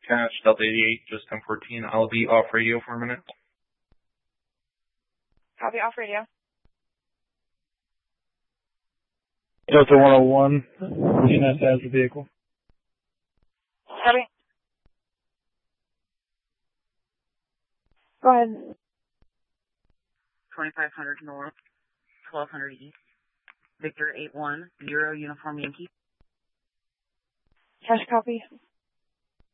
Cash, Delta 88, just 1014. I'll be off radio for a minute. Copy, off radio. Delta 101, EMS has the vehicle. Copy. Go ahead. 2500 North, 1200 East, Victor 810, Uniform Yankee. Cash copy.